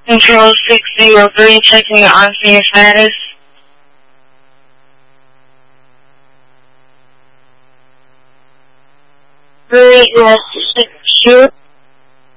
Control 603, checking your on-scene status. Great, yes, 6 shoot.